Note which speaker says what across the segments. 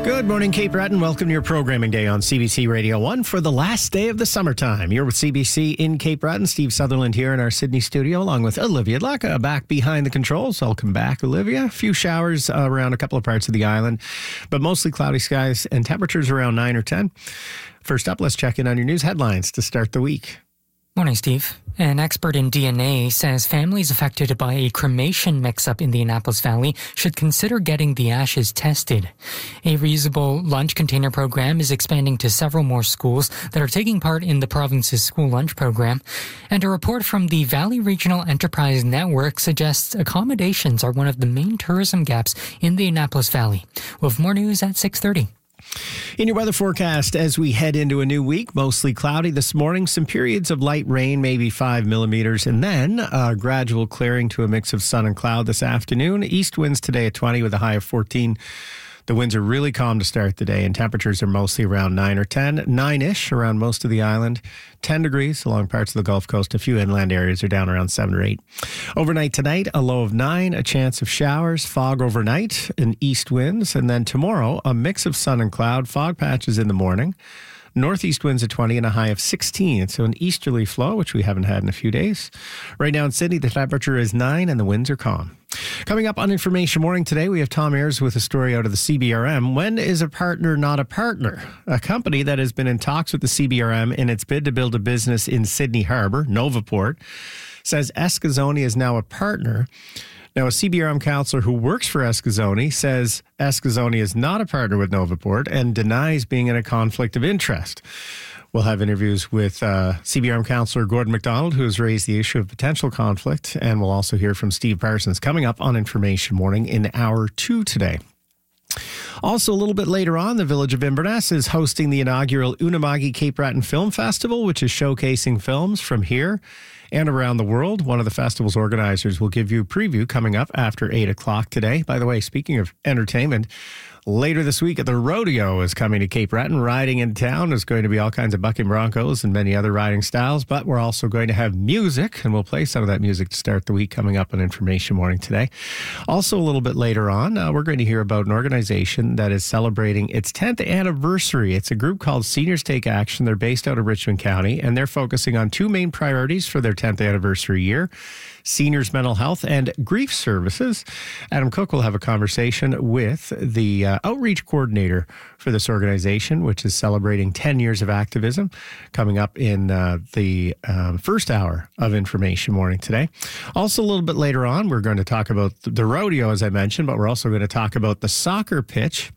Speaker 1: Good morning, Cape Breton. Welcome to your programming day on CBC Radio 1 for the last day of the summertime. You're with CBC in Cape Breton. Steve Sutherland here in our Sydney studio, along with Olivia Laka back behind the controls. Welcome back, Olivia. A few showers around a couple of parts of the island, but mostly cloudy skies and temperatures around 9 or 10. First up, let's check in on your news headlines to start the week.
Speaker 2: Morning, Steve. An expert in DNA says families affected by a cremation mix-up in the Annapolis Valley should consider getting the ashes tested. A reusable lunch container program is expanding to several more schools that are taking part in the province's school lunch program. And a report from the Valley Regional Enterprise Network suggests accommodations are one of the main tourism gaps in the Annapolis Valley. We'll have more news at 6:30.
Speaker 1: In your weather forecast, as we head into a new week, mostly cloudy this morning, some periods of light rain, maybe 5 millimeters, and then a gradual clearing to a mix of sun and cloud this afternoon. East winds today at 20 with a high of 14. The winds are really calm to start the day, and temperatures are mostly around 9 or 10, 9-ish around most of the island, 10 degrees along parts of the Gulf Coast. A few inland areas are down around 7 or 8. Overnight tonight, a low of 9, a chance of showers, fog overnight, and east winds. And then tomorrow, a mix of sun and cloud, fog patches in the morning. Northeast winds at 20 and a high of 16. So an easterly flow, which we haven't had in a few days. Right now in Sydney, the temperature is 9 and the winds are calm. Coming up on Information Morning today, we have Tom Ayers with a story out of the CBRM. When is a partner not a partner? A company that has been in talks with the CBRM in its bid to build a business in Sydney Harbour, Novaport, says Eskazoni is now a partner. Now, a CBRM councillor who works for Eskazoni says Eskazoni is not a partner with Novaport and denies being in a conflict of interest. We'll have interviews with CBRM councillor Gordon McDonald, who has raised the issue of potential conflict, and we'll also hear from Steve Parsons coming up on Information Morning in hour 2 today. Also, a little bit later on, the Village of Inverness is hosting the inaugural Unama'ki Cape Breton Film Festival, which is showcasing films from here and around the world. One of the festival's organizers will give you a preview coming up after 8 o'clock today. By the way, speaking of entertainment, later this week, the rodeo is coming to Cape Breton. Riding in town is going to be all kinds of bucking broncos and many other riding styles, but we're also going to have music, and we'll play some of that music to start the week coming up on Information Morning today. Also, a little bit later on, we're going to hear about an organization that is celebrating its 10th anniversary. It's a group called Seniors Take Action. They're based out of Richmond County, and they're focusing on 2 main priorities for their 10th anniversary year: seniors' mental health and grief services. Adam Cook will have a conversation with the outreach coordinator for this organization, which is celebrating 10 years of activism, coming up in the first hour of Information Morning today. Also, a little bit later on, we're going to talk about the rodeo, as I mentioned, but we're also going to talk about the soccer pitch.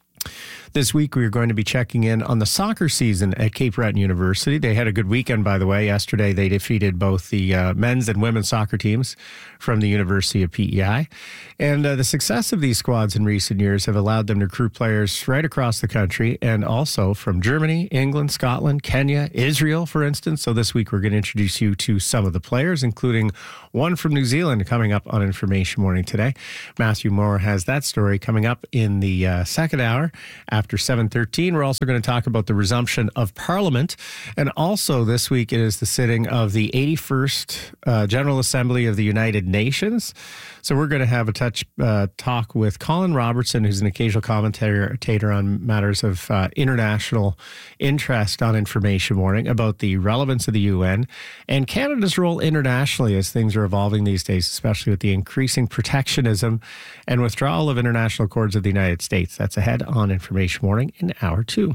Speaker 1: This week, we're going to be checking in on the soccer season at Cape Breton University. They had a good weekend, by the way. Yesterday, they defeated both the men's and women's soccer teams from the University of PEI. And the success of these squads in recent years have allowed them to recruit players right across the country, and also from Germany, England, Scotland, Kenya, Israel, for instance. So this week, we're going to introduce you to some of the players, including one from New Zealand coming up on Information Morning today. Matthew Moore has that story coming up in the second hour. After 7:13, we're also going to talk about the resumption of Parliament. And also this week, it is the sitting of the 81st General Assembly of the United Nations. So we're going to have a talk with Colin Robertson, who's an occasional commentator on matters of international interest on Information Morning, about the relevance of the UN and Canada's role internationally as things are evolving these days, especially with the increasing protectionism and withdrawal of international accords of the United States. That's ahead on Information Morning in hour 2.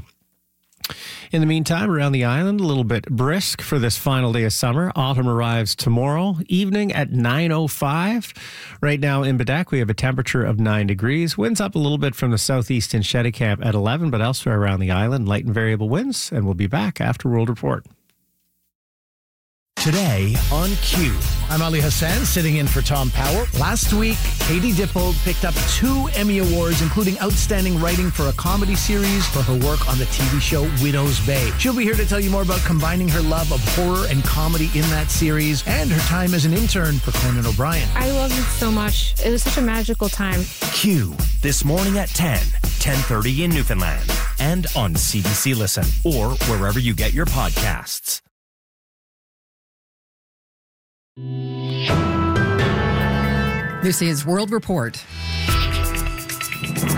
Speaker 1: In the meantime, around the island, a little bit brisk for this final day of summer. Autumn arrives tomorrow evening at 9:05. Right now in Bedeque, we have a temperature of 9 degrees. Winds up a little bit from the southeast in Cheticamp at 11, but elsewhere around the island, light and variable winds. And we'll be back after World Report.
Speaker 3: Today on Q. I'm Ali Hassan, sitting in for Tom Power. Last week, Katie Dippold picked up 2 Emmy Awards, including Outstanding Writing for a Comedy Series for her work on the TV show Widow's Bay. She'll be here to tell you more about combining her love of horror and comedy in that series and her time as an intern for Conan O'Brien.
Speaker 4: I loved it so much. It was such a magical time.
Speaker 3: Q, this morning at 10:30 in Newfoundland, and on CBC Listen, or wherever you get your podcasts.
Speaker 5: This is World Report.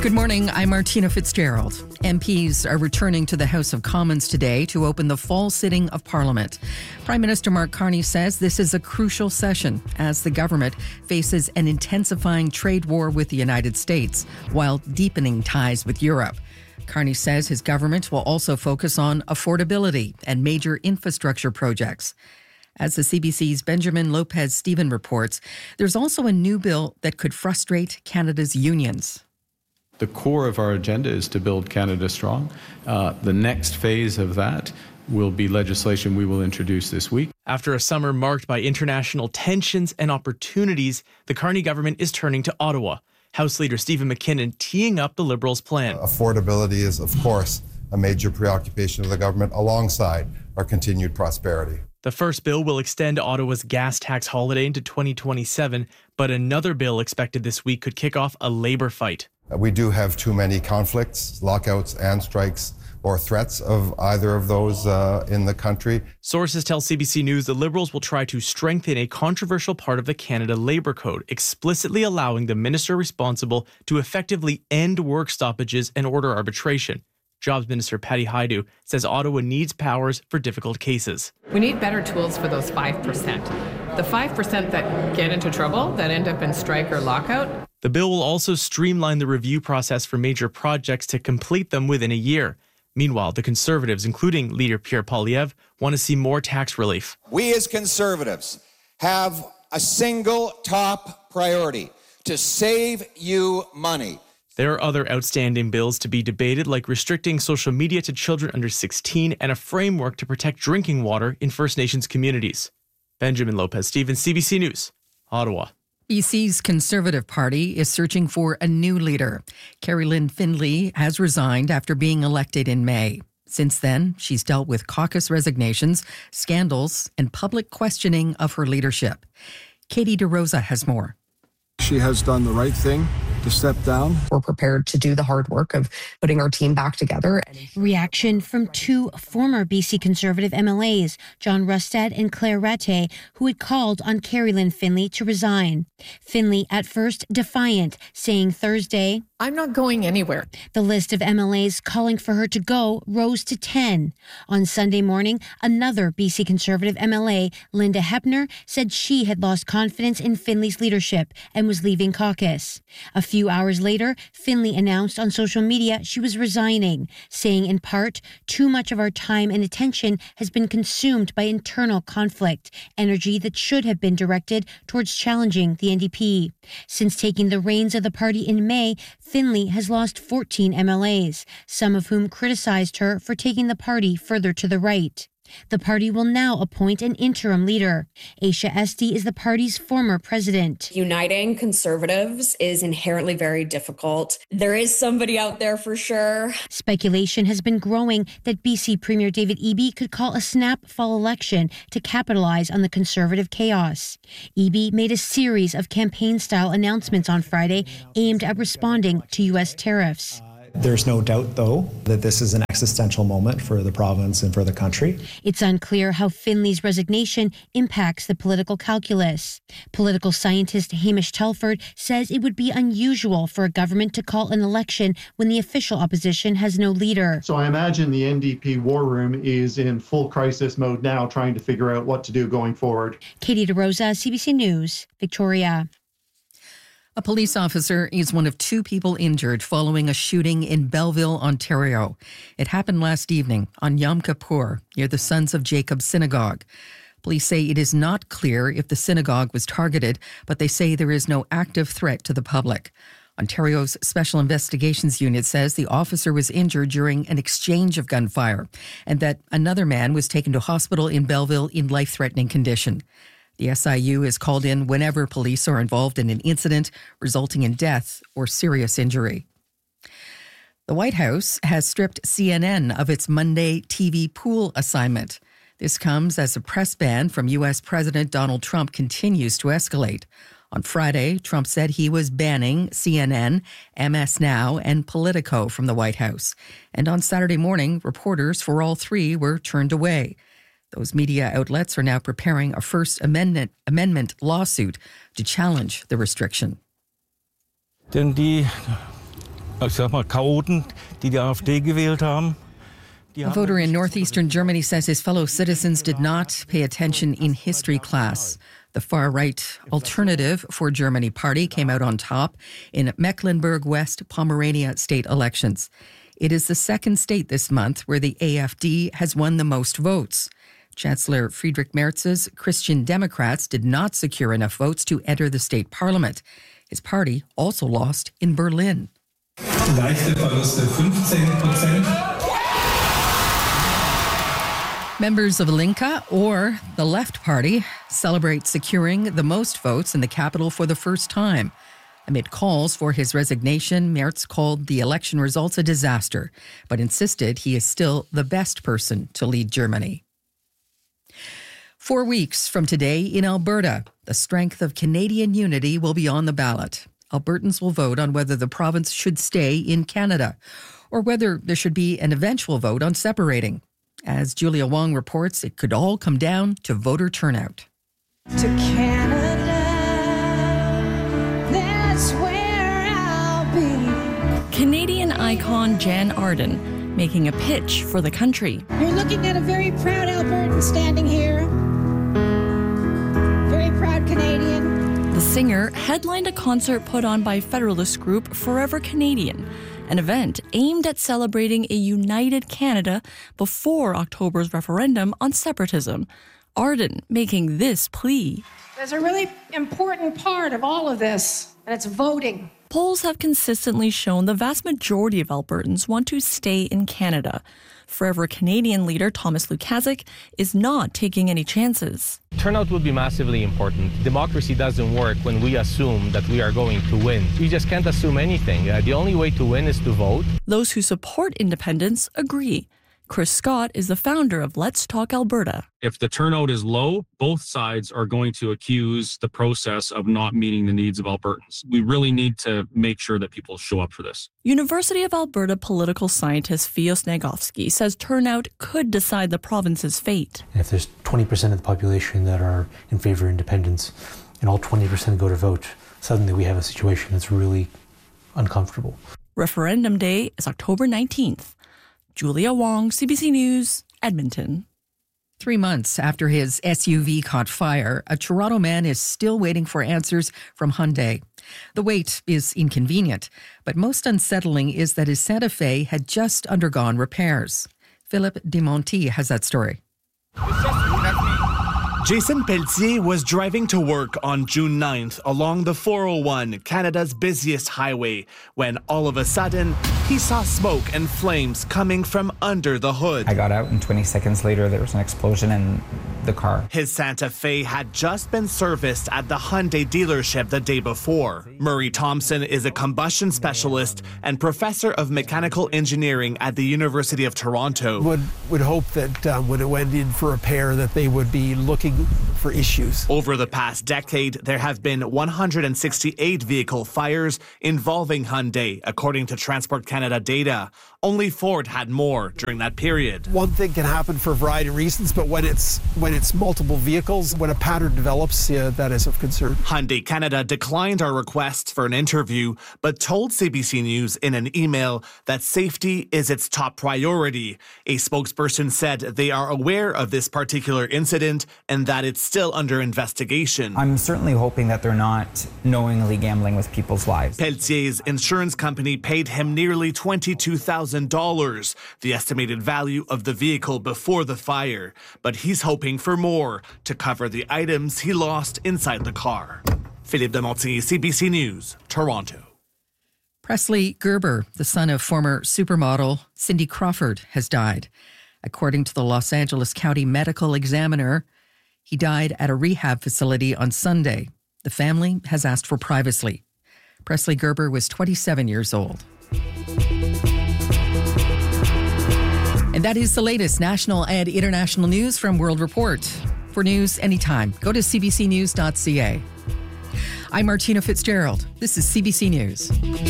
Speaker 5: Good morning, I'm Martina Fitzgerald. MPs are returning to the House of Commons today to open the fall sitting of Parliament. Prime Minister Mark Carney says this is a crucial session as the government faces an intensifying trade war with the United States while deepening ties with Europe. Carney says his government will also focus on affordability and major infrastructure projects. As the CBC's Benjamin Lopez-Stephen reports, there's also a new bill that could frustrate Canada's unions.
Speaker 6: The core of our agenda is to build Canada strong. The next phase of that will be legislation we will introduce this week.
Speaker 7: After a summer marked by international tensions and opportunities, the Carney government is turning to Ottawa. House Leader Stephen McKinnon teeing up the Liberals' plan.
Speaker 8: Affordability is, of course, a major preoccupation of the government alongside our continued prosperity.
Speaker 7: The first bill will extend Ottawa's gas tax holiday into 2027, but another bill expected this week could kick off a Labour fight.
Speaker 8: We do have too many conflicts, lockouts and strikes or threats of either of those in the country.
Speaker 7: Sources tell CBC News the Liberals will try to strengthen a controversial part of the Canada Labour Code, explicitly allowing the minister responsible to effectively end work stoppages and order arbitration. Jobs Minister Patty Hajdu says Ottawa needs powers for difficult cases.
Speaker 9: We need better tools for those 5%. The 5% that get into trouble, that end up in strike or lockout.
Speaker 7: The bill will also streamline the review process for major projects to complete them within a year. Meanwhile, the Conservatives, including leader Pierre Poilievre, want to see more tax relief.
Speaker 10: We as Conservatives have a single top priority: to save you money.
Speaker 7: There are other outstanding bills to be debated, like restricting social media to children under 16 and a framework to protect drinking water in First Nations communities. Benjamin Lopez-Stephen, CBC News, Ottawa.
Speaker 5: BC's Conservative Party is searching for a new leader. Carrie-Lynne Findlay has resigned after being elected in May. Since then, she's dealt with caucus resignations, scandals, and public questioning of her leadership. Katie DeRosa has more.
Speaker 11: She has done the right thing to step down.
Speaker 12: We're prepared to do the hard work of putting our team back together.
Speaker 13: Reaction from two former BC Conservative MLAs, John Rustad and Claire Rattay, who had called on Carrie-Lynne Findlay to resign. Findlay at first defiant, saying Thursday,
Speaker 9: I'm not going anywhere.
Speaker 13: The list of MLAs calling for her to go rose to 10. On Sunday morning, another BC Conservative MLA, Linda Hepner, said she had lost confidence in Findlay's leadership and was leaving caucus. A few hours later, Findlay announced on social media she was resigning, saying in part, too much of our time and attention has been consumed by internal conflict, energy that should have been directed towards challenging the NDP. Since taking the reins of the party in May, Findlay has lost 14 MLAs, some of whom criticized her for taking the party further to the right. The party will now appoint an interim leader. Aisha Esty is the party's former president.
Speaker 14: Uniting Conservatives is inherently very difficult. There is somebody out there for sure.
Speaker 13: Speculation has been growing that BC Premier David Eby could call a snap fall election to capitalize on the Conservative chaos. Eby made a series of campaign-style announcements on Friday aimed at responding to U.S. tariffs.
Speaker 15: There's no doubt, though, that this is an existential moment for the province and for the country.
Speaker 13: It's unclear how Findlay's resignation impacts the political calculus. Political scientist Hamish Telford says it would be unusual for a government to call an election when the official opposition has no leader.
Speaker 16: So I imagine the NDP war room is in full crisis mode now, trying to figure out what to do going forward.
Speaker 13: Katie DeRosa, CBC News, Victoria.
Speaker 5: A police officer is one of two people injured following a shooting in Belleville, Ontario. It happened last evening on Yom Kippur near the Sons of Jacob Synagogue. Police say it is not clear if the synagogue was targeted, but they say there is no active threat to the public. Ontario's Special Investigations Unit says the officer was injured during an exchange of gunfire and that another man was taken to hospital in Belleville in life-threatening condition. The SIU is called in whenever police are involved in an incident resulting in death or serious injury. The White House has stripped CNN of its Monday TV pool assignment. This comes as a press ban from U.S. President Donald Trump continues to escalate. On Friday, Trump said he was banning CNN, MS Now, and Politico from the White House. And on Saturday morning, reporters for all three were turned away. Those media outlets are now preparing a First Amendment lawsuit to challenge the restriction.
Speaker 17: Then the Chaoten, die AfD gewählt haben.
Speaker 5: A voter in northeastern Germany says his fellow citizens did not pay attention in history class. The far-right Alternative for Germany party came out on top in Mecklenburg-West Pomerania state elections. It is the second state this month where the AfD has won the most votes. Chancellor Friedrich Merz's Christian Democrats did not secure enough votes to enter the state parliament. His party also lost in Berlin.
Speaker 18: Leichte Verluste, 15%.
Speaker 5: Members of Linke, or the Left Party, celebrate securing the most votes in the capital for the first time. Amid calls for his resignation, Merz called the election results a disaster, but insisted he is still the best person to lead Germany. 4 weeks from today in Alberta, the strength of Canadian unity will be on the ballot. Albertans will vote on whether the province should stay in Canada, or whether there should be an eventual vote on separating. As Julia Wong reports, it could all come down to voter turnout.
Speaker 19: To Canada, that's where I'll be. Canadian icon Jan Arden making a pitch for the country.
Speaker 20: You're looking at a very proud Albertan standing here. Very proud Canadian.
Speaker 19: The singer headlined a concert put on by Federalist group Forever Canadian, an event aimed at celebrating a united Canada before October's referendum on separatism. Arden making this plea.
Speaker 20: There's a really important part of all of this, and it's voting.
Speaker 19: Polls have consistently shown the vast majority of Albertans want to stay in Canada. Forever Canadian leader Thomas Lukaszuk is not taking any chances.
Speaker 21: Turnout will be massively important. Democracy doesn't work when we assume that we are going to win. We just can't assume anything. The only way to win is to vote.
Speaker 19: Those who support independence agree. Chris Scott is the founder of Let's Talk Alberta.
Speaker 22: If the turnout is low, both sides are going to accuse the process of not meeting the needs of Albertans. We really need to make sure that people show up for this.
Speaker 19: University of Alberta political scientist Fios Nagovsky says turnout could decide the province's fate.
Speaker 23: If there's 20% of the population that are in favor of independence and all 20% go to vote, suddenly we have a situation that's really uncomfortable.
Speaker 19: Referendum day is October 19th. Julia Wong, CBC News, Edmonton.
Speaker 5: 3 months after his SUV caught fire, a Toronto man is still waiting for answers from Hyundai. The wait is inconvenient, but most unsettling is that his Santa Fe had just undergone repairs. Philip Demonti has that story.
Speaker 24: Jason Pelletier was driving to work on June 9th along the 401, Canada's busiest highway, when all of a sudden, he saw smoke and flames coming from under the hood.
Speaker 25: I got out and 20 seconds later there was an explosion in the car.
Speaker 24: His Santa Fe had just been serviced at the Hyundai dealership the day before. Murray Thompson is a combustion specialist and professor of mechanical engineering at the University of Toronto.
Speaker 26: Would hope that when it went in for repair that they would be looking for issues.
Speaker 24: Over the past decade, there have been 168 vehicle fires involving Hyundai, according to Transport Canada data. Only Ford had more during that period.
Speaker 26: One thing can happen for a variety of reasons, but when it's multiple vehicles, when a pattern develops, that is of concern.
Speaker 24: Hyundai Canada declined our request for an interview, but told CBC News in an email that safety is its top priority. A spokesperson said they are aware of this particular incident and that it's still under investigation.
Speaker 25: I'm certainly hoping that they're not knowingly gambling with people's lives.
Speaker 24: Pelletier's insurance company paid him nearly $22,000, the estimated value of the vehicle before the fire. But he's hoping for more to cover the items he lost inside the car. Philippe Demonti, CBC News, Toronto.
Speaker 5: Presley Gerber, the son of former supermodel Cindy Crawford, has died. According to the Los Angeles County Medical Examiner, he died at a rehab facility on Sunday. The family has asked for privacy. Presley Gerber was 27 years old. And that is the latest national and international news from World Report. For news anytime, go to cbcnews.ca. I'm Martina Fitzgerald. This is CBC News.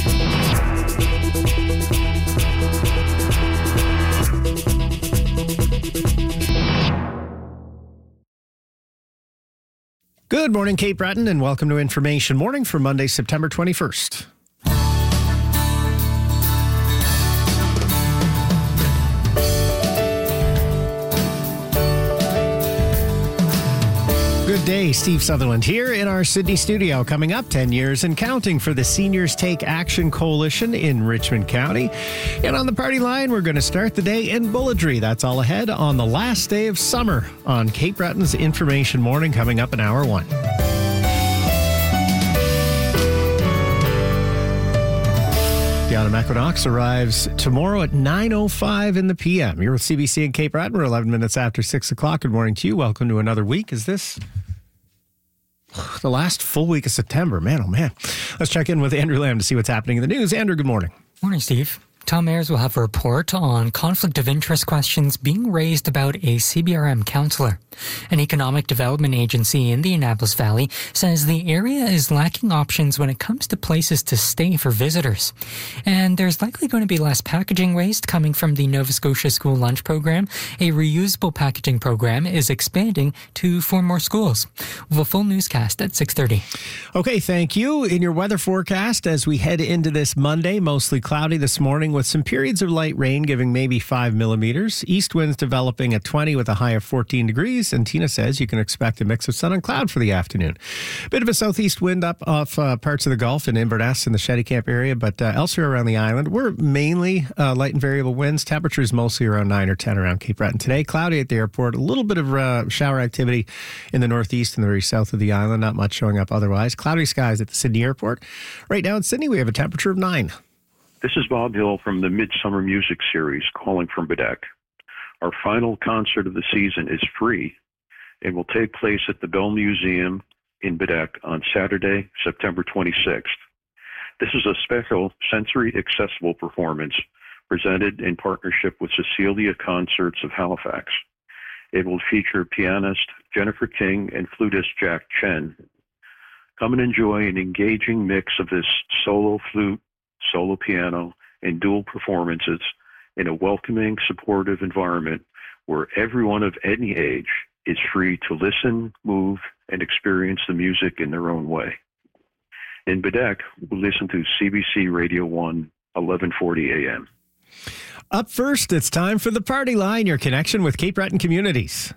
Speaker 1: Good morning, Kate Breton, and welcome to Information Morning for Monday, September 21st. day. Steve Sutherland here in our Sydney studio. Coming up, 10 years and counting for the Seniors Take Action Coalition in Richmond County. And on the party line, we're going to start the day in Bulliedry. That's all ahead on the last day of summer on Cape Breton's Information Morning, coming up in hour 1. The autumn equinox arrives tomorrow at 9:05 in the p.m. You're with CBC in Cape Breton. We're 11 minutes after 6 o'clock. Good morning to you. Welcome to another week. Is this the last full week of September? Man, oh man. Let's check in with Andrew Lamb to see what's happening in the news. Andrew, good morning.
Speaker 2: Morning, Steve. Tom Ayers will have a report on conflict of interest questions being raised about a CBRM councillor. An economic development agency in the Annapolis Valley says the area is lacking options when it comes to places to stay for visitors. And there's likely going to be less packaging waste coming from the Nova Scotia School Lunch Program. A reusable packaging program is expanding to 4 more schools. We'll have a full newscast at 6:30.
Speaker 1: Okay, thank you. In your weather forecast, as we head into this Monday, mostly cloudy this morning with some periods of light rain giving maybe 5 millimeters. East winds developing at 20 with a high of 14 degrees. And Tina says you can expect a mix of sun and cloud for the afternoon. Bit of a southeast wind up off parts of the Gulf and Inverness in the Shetty Camp area, but elsewhere around the island, we're mainly light and variable winds. Temperatures mostly around 9 or 10 around Cape Breton today. Cloudy at the airport. A little bit of shower activity in the northeast and the very south of the island. Not much showing up otherwise. Cloudy skies at the Sydney airport. Right now in Sydney, we have a temperature of 9.
Speaker 3: This is Bob Hill from the Midsummer Music Series, calling from Bedeque. Our final concert of the season is free and will take place at the Bell Museum in Bedeque on Saturday, September 26th. This is a special sensory-accessible performance presented in partnership with Cecilia Concerts of Halifax. It will feature pianist Jennifer King and flutist Jack Chen. Come and enjoy an engaging mix of this solo flute, solo piano, and dual performances in a welcoming, supportive environment where everyone of any age is free to listen, move, and experience the music in their own way. In Bedeque, we'll listen to CBC Radio 1, 1140 a.m.
Speaker 1: Up first, it's time for the Party Line, your connection with Cape Breton communities.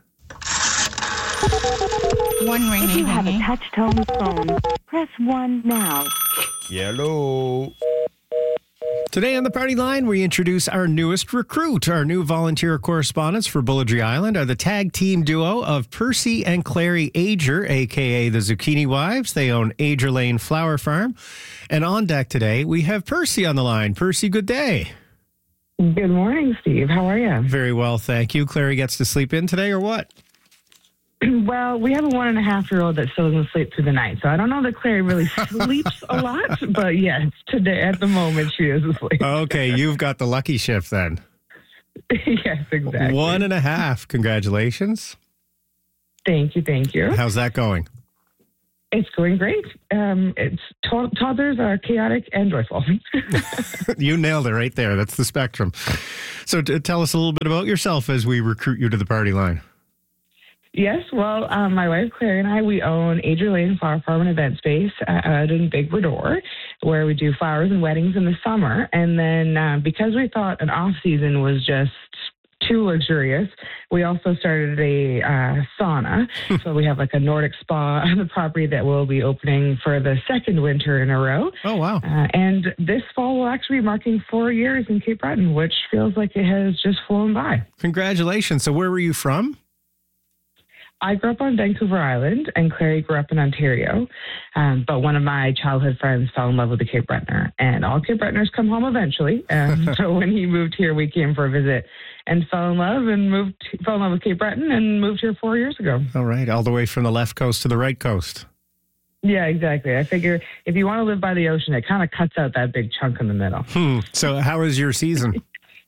Speaker 4: One ring.
Speaker 6: If you have a touch-tone phone, press 1 now.
Speaker 1: Hello. Today on the Party Line, we introduce our newest recruit. Our new volunteer correspondents for Bulliedry Island are the tag team duo of Percy and Clary Ager, a.k.a. the Zucchini Wives. They own Ager Lane Flower Farm. And on deck today, we have Percy on the line. Percy, good day.
Speaker 8: Good morning, Steve. How are you?
Speaker 1: Very well, thank you. Clary gets to sleep in today or what?
Speaker 8: Well, we have a 1.5-year-old that still doesn't sleep through the night, so I don't know that Clary really sleeps a lot, but yes, today at the moment she is asleep.
Speaker 1: Okay, you've got the lucky shift then.
Speaker 8: Yes, exactly.
Speaker 1: 1.5. Congratulations.
Speaker 8: Thank you.
Speaker 1: How's that going?
Speaker 8: It's going great. It's toddlers are chaotic and joyful.
Speaker 1: You nailed it right there. That's the spectrum. So tell us a little bit about yourself as we recruit you to the Party Line.
Speaker 8: Yes, well, my wife Clary and I, we own Ager Lane Flower Farm and Event Space out in Big Redor, where we do flowers and weddings in the summer. And then because we thought an off-season was just too luxurious, we also started a sauna. So we have like a Nordic spa on the property that will be opening for the second winter in a row.
Speaker 1: Oh, wow.
Speaker 8: And this fall will actually be marking 4 years in Cape Breton, which feels like it has just flown by.
Speaker 1: Congratulations. So where were you from?
Speaker 8: I grew up on Vancouver Island, and Clary grew up in Ontario. But one of my childhood friends fell in love with a Cape Bretoner, and all Cape Bretoners come home eventually. So when he moved here, we came for a visit and fell in love with Cape Breton and moved here 4 years ago.
Speaker 1: All right, all the way from the left coast to the right coast.
Speaker 8: Yeah, exactly. I figure if you want to live by the ocean, it kind of cuts out that big chunk in the middle.
Speaker 1: So how was your season?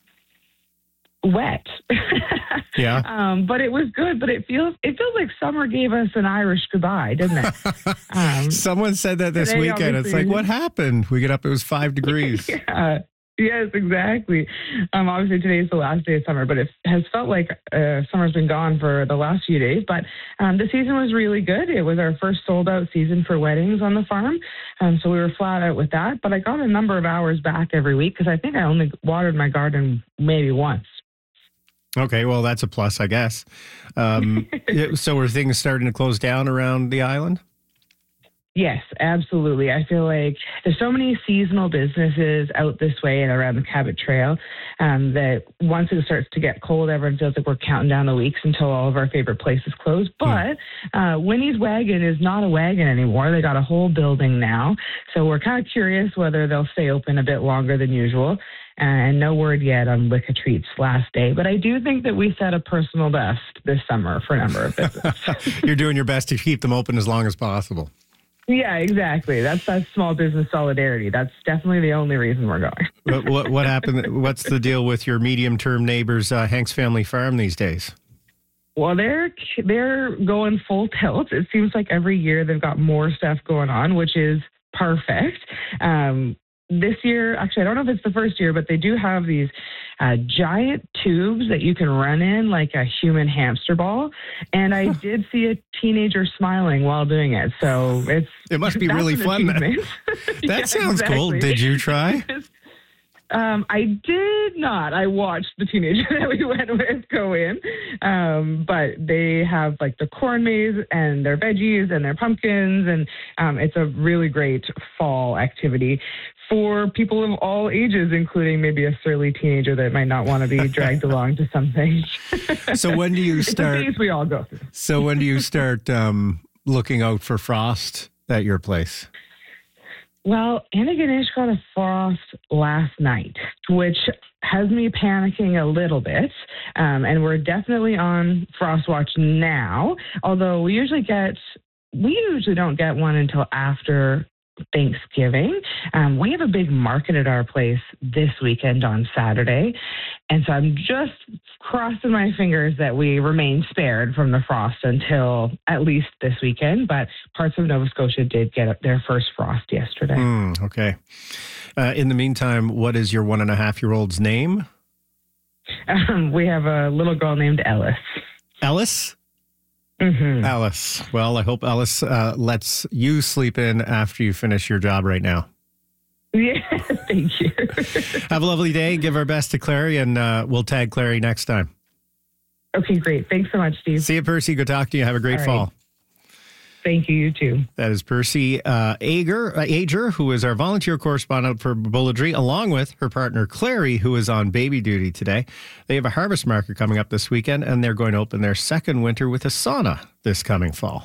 Speaker 8: Wet.
Speaker 1: Yeah.
Speaker 8: But it was good, but it feels like summer gave us an Irish goodbye, didn't it?
Speaker 1: Someone said that this weekend. It's like, what happened? We get up, it was 5 degrees.
Speaker 8: Yeah. Yes, exactly. Obviously today's the last day of summer, but it has felt like summer's been gone for the last few days. But the season was really good. It was our first sold out season for weddings on the farm. So we were flat out with that. But I got a number of hours back every week because I think I only watered my garden maybe once.
Speaker 1: Okay, well, that's a plus, I guess. So are things starting to close down around the island?
Speaker 8: Yes, absolutely. I feel like there's so many seasonal businesses out this way and around the Cabot Trail that once it starts to get cold, everyone feels like we're counting down the weeks until all of our favorite places close. But Winnie's Wagon is not a wagon anymore. They got a whole building now. So we're kind of curious whether they'll stay open a bit longer than usual. And no word yet on Lick a Treat's last day. But I do think that we set a personal best this summer for a number of businesses.
Speaker 1: You're doing your best to keep them open as long as possible.
Speaker 8: Yeah, exactly. That's small business solidarity. That's definitely the only reason we're going.
Speaker 1: What happened? What's the deal with your medium-term neighbors, Hank's Family Farm, these days?
Speaker 8: Well, they're going full tilt. It seems like every year they've got more stuff going on, which is perfect. This year, actually, I don't know if it's the first year, but they do have these giant tubes that you can run in like a human hamster ball. And I did see a teenager smiling while doing it. So
Speaker 1: it must be really fun. That sounds cool. Did you try?
Speaker 8: I did not. I watched the teenager that we went with go in. But they have like the corn maze and their veggies and their pumpkins. And it's a really great fall activity for people of all ages, including maybe a surly teenager that might not want to be dragged along to something.
Speaker 1: So when do you start?
Speaker 8: It's a phase we all go through.
Speaker 1: So when do you start looking out for frost at your place?
Speaker 8: Well, Antigonish got a frost last night, which has me panicking a little bit. And we're definitely on frost watch now, although we usually don't get one until after Thanksgiving. We have a big market at our place this weekend on Saturday. And so I'm just crossing my fingers that we remain spared from the frost until at least this weekend. But parts of Nova Scotia did get their first frost yesterday.
Speaker 1: Okay. In the meantime, what is your 1.5-year-old's name?
Speaker 8: We have a little girl named Ellis.
Speaker 1: Ellis?
Speaker 8: Mm-hmm.
Speaker 1: Alice. Well, I hope Alice lets you sleep in after you finish your job right now.
Speaker 8: Yeah, thank you.
Speaker 1: Have a lovely day. Give our best to Clary, and we'll tag Clary next time.
Speaker 8: Okay, great. Thanks so much, Steve.
Speaker 1: See you, Percy. Good talk to you. Have a great fall.
Speaker 8: Thank you. You too.
Speaker 1: That is Percy Ager, who is our volunteer correspondent for Bulliedry, along with her partner Clary, who is on baby duty today. They have a harvest market coming up this weekend, and they're going to open their second winter with a sauna this coming fall.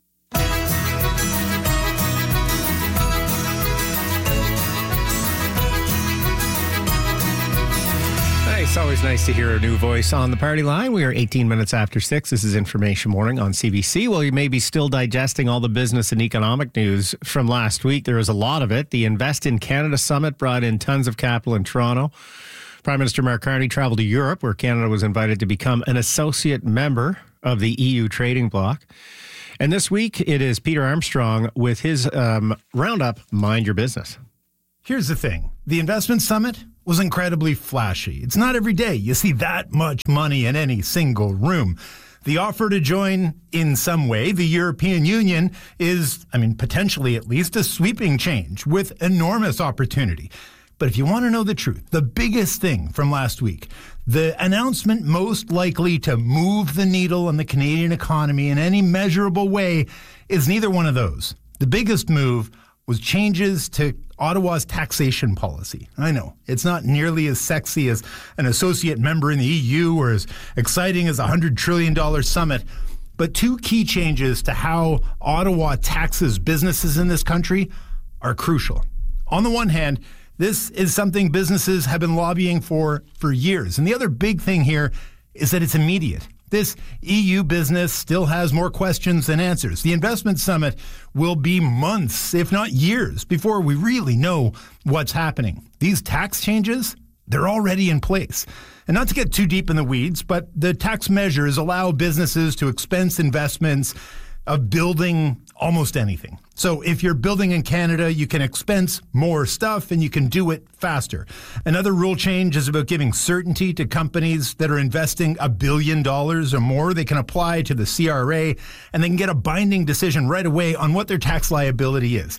Speaker 1: It's always nice to hear a new voice on the party line. We are 18 minutes after 6. This is Information Morning on CBC. Well, you may be still digesting all the business and economic news from last week. There was a lot of it. The Invest in Canada Summit brought in tons of capital in Toronto. Prime Minister Mark Carney traveled to Europe, where Canada was invited to become an associate member of the EU trading bloc. And this week, it is Peter Armstrong with his roundup, Mind Your Business.
Speaker 4: Here's the thing. The Investment Summit was incredibly flashy. It's not every day you see that much money in any single room. The offer to join in some way the European Union is, potentially at least, a sweeping change with enormous opportunity. But if you want to know the truth, the biggest thing from last week, the announcement most likely to move the needle on the Canadian economy in any measurable way is neither one of those. The biggest move was changes to Ottawa's taxation policy. I know, it's not nearly as sexy as an associate member in the EU or as exciting as a $100 trillion summit, but two key changes to how Ottawa taxes businesses in this country are crucial. On the one hand, this is something businesses have been lobbying for years. And the other big thing here is that it's immediate. This EU business still has more questions than answers. The investment summit will be months, if not years, before we really know what's happening. These tax changes, they're already in place. And not to get too deep in the weeds, but the tax measures allow businesses to expense investments of building almost anything. So if you're building in Canada, you can expense more stuff and you can do it faster. Another rule change is about giving certainty to companies that are investing $1 billion or more. They can apply to the CRA and they can get a binding decision right away on what their tax liability is.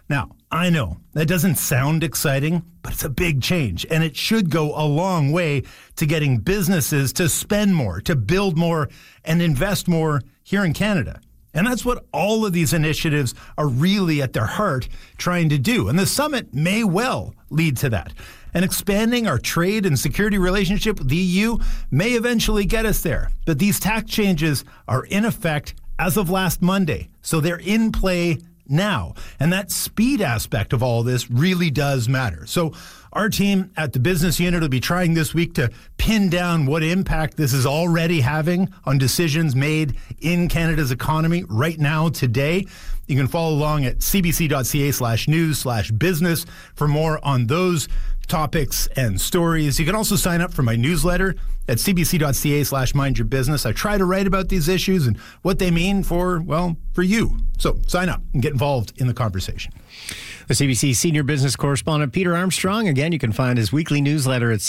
Speaker 4: Now, I know that doesn't sound exciting, but it's a big change, and it should go a long way to getting businesses to spend more, to build more, and invest more here in Canada. And that's what all of these initiatives are really at their heart trying to do. And the summit may well lead to that. And expanding our trade and security relationship with the EU may eventually get us there. But these tax changes are in effect as of last Monday, so they're in play now. And that speed aspect of all this really does matter. So our team at the business unit will be trying this week to pin down what impact this is already having on decisions made in Canada's economy right now, today. You can follow along at cbc.ca/news/business for more on those topics and stories. You can also sign up for my newsletter at cbc.ca/mindyourbusiness. I try to write about these issues and what they mean for you. So sign up and get involved in the conversation.
Speaker 1: The CBC senior business correspondent Peter Armstrong. Again, you can find his weekly newsletter at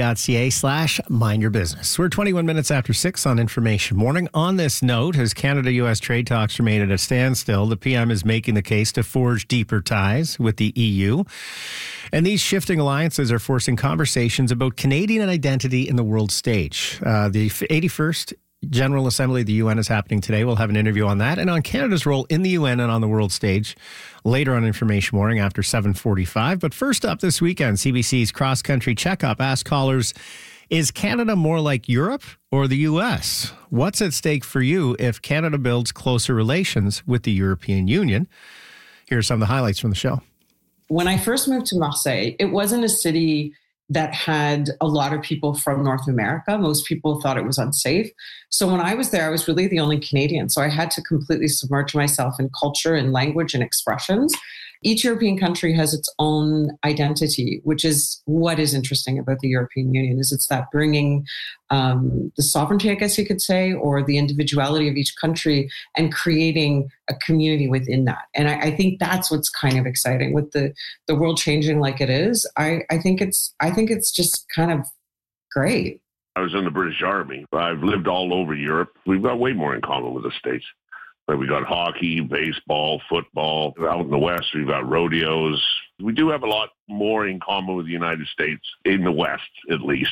Speaker 1: cbc.ca/mindyourbusiness. We're 21 minutes after 6 on Information Morning. On this note, as Canada-U.S. trade talks remain at a standstill, the PM is making the case to forge deeper ties with the EU. And these shifting alliances are forcing conversations about Canadian identity in the world stage. The 81st General Assembly of the UN is happening today. We'll have an interview on that and on Canada's role in the UN and on the world stage later on Information Morning after 7:45. But first up this weekend, CBC's Cross Country Checkup asked callers, is Canada more like Europe or the US? What's at stake for you if Canada builds closer relations with the European Union? Here are some of the highlights from the show.
Speaker 7: When I first moved to Marseille, it wasn't a city that had a lot of people from North America. Most people thought it was unsafe. So when I was there, I was really the only Canadian. So I had to completely submerge myself in culture and language and expressions. Each European country has its own identity, which is what is interesting about the European Union, is it's that bringing the sovereignty, I guess you could say, or the individuality of each country and creating a community within that. And I think that's what's kind of exciting with the world changing like it is. I think it's just kind of great.
Speaker 9: I was in the British Army. I've lived all over Europe. We've got way more in common with the States. We got hockey, baseball, football. Out in the West, we've got rodeos. We do have a lot more in common with the United States, in the West at least.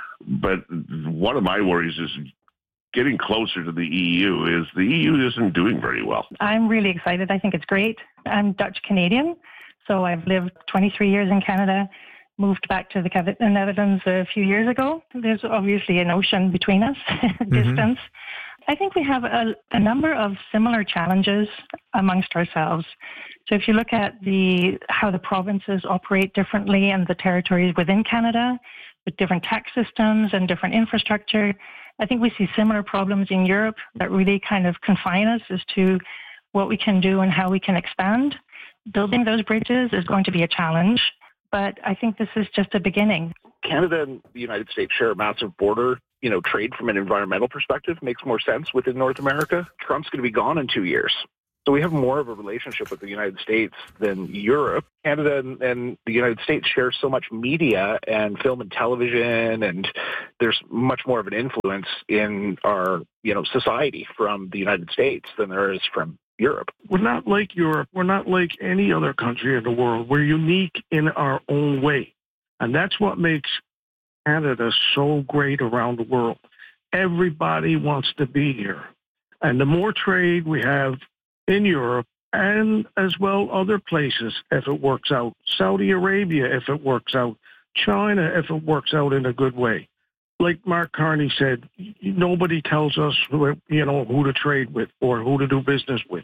Speaker 9: But one of my worries is getting closer to the EU is the EU isn't doing very well.
Speaker 10: I'm really excited. I think it's great. I'm Dutch Canadian, so I've lived 23 years in Canada, moved back to the Netherlands a few years ago. There's obviously an ocean between us, distance. I think we have a number of similar challenges amongst ourselves. So if you look at how the provinces operate differently and the territories within Canada with different tax systems and different infrastructure, I think we see similar problems in Europe that really kind of confine us as to what we can do and how we can expand. Building those bridges is going to be a challenge, but I think this is just a beginning.
Speaker 11: Canada and the United States share a massive border. Trade from an environmental perspective makes more sense within North America. Trump's going to be gone in 2 years. So we have more of a relationship with the United States than Europe. Canada and the United States share so much media and film and television, and there's much more of an influence in our, society from the United States than there is from Europe.
Speaker 12: We're not like Europe. We're not like any other country in the world. We're unique in our own way. And that's what makes Canada so great around the world. Everybody wants to be here. And the more trade we have in Europe and as well other places, if it works out, Saudi Arabia, if it works out, China, if it works out in a good way. Like Mark Carney said, nobody tells us who to trade with or who to do business with.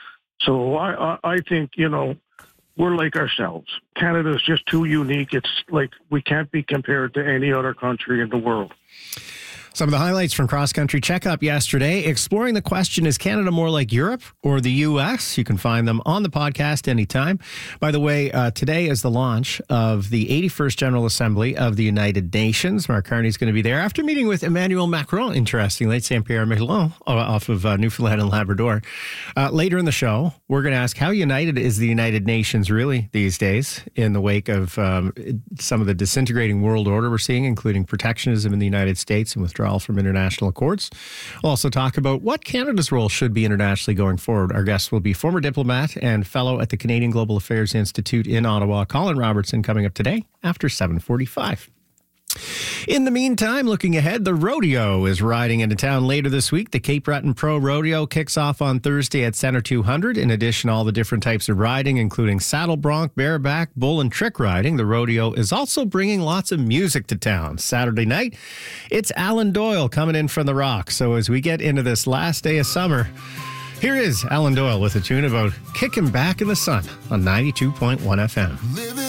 Speaker 12: So I think, we're like ourselves. Canada is just too unique. It's like we can't be compared to any other country in the world.
Speaker 1: Some of the highlights from Cross Country Checkup yesterday, exploring the question, is Canada more like Europe or the U.S.? You can find them on the podcast anytime. By the way, today is the launch of the 81st General Assembly of the United Nations. Mark Carney's going to be there after meeting with Emmanuel Macron, interestingly, at Saint-Pierre-Miquelon off of Newfoundland and Labrador. Later in the show, we're going to ask how united is the United Nations really these days in the wake of some of the disintegrating world order we're seeing, including protectionism in the United States and withdrawal withdrawal from international courts. We'll also talk about what Canada's role should be internationally going forward. Our guest will be former diplomat and fellow at the Canadian Global Affairs Institute in Ottawa, Colin Robertson, coming up today after 7:45. In the meantime, looking ahead, the rodeo is riding into town later this week. The Cape Breton Pro Rodeo kicks off on Thursday at Centre 200. In addition, all the different types of riding, including saddle bronc, bareback, bull, and trick riding. The rodeo is also bringing lots of music to town. Saturday night, it's Alan Doyle coming in from the Rock. So as we get into this last day of summer, here is Alan Doyle with a tune about kicking back in the sun on 92.1 FM.